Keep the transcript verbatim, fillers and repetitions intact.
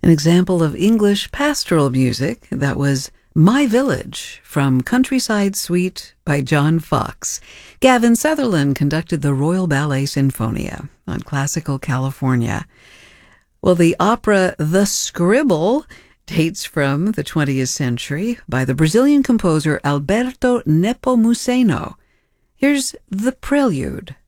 An example of English pastoral music that was My Village from Countryside Suite by John Fox. Gavin Sutherland conducted the Royal Ballet Sinfonia on Classical California. Well, the opera The Scribble dates from the twentieth century by the Brazilian composer Alberto Nepomuceno. Here's the prelude.